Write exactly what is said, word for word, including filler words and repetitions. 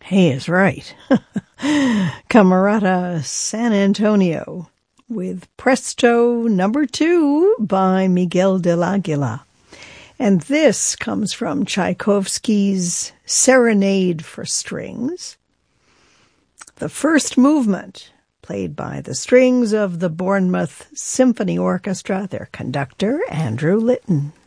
He is right. Camerata San Antonio with Presto number two by Miguel del Aguila. And this comes from Tchaikovsky's Serenade for Strings. The first movement, played by the strings of the Bournemouth Symphony Orchestra, their conductor, Andrew Litton.